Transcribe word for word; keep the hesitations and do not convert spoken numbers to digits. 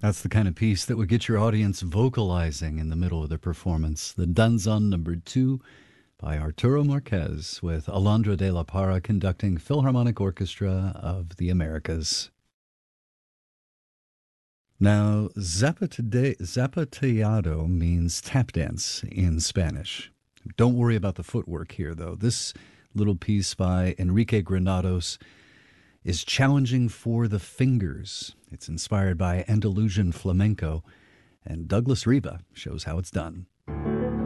That's the kind of piece that would get your audience vocalizing in the middle of the performance. The Danzon number two by Arturo Marquez with Alondra de la Parra conducting Philharmonic Orchestra of the Americas. Now, zapate- zapateado means tap dance in Spanish. Don't worry about the footwork here, though. This little piece by Enrique Granados is challenging for the fingers. It's inspired by Andalusian flamenco, and Douglas Riva shows how it's done.